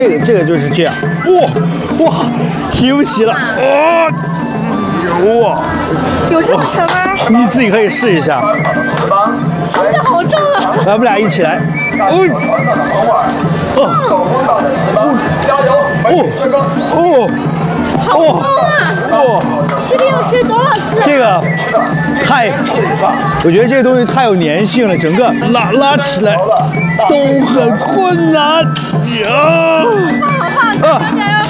这个就是这样，哇，提不起了，哇， 有这么沉吗？ 你自己可以试一下。 真的好重啊！ 来，我们俩一起来。 这个要吃多少次？ 这个我觉得这个东西太有粘性了，整个拉起来都很困难呀。 好棒，加油！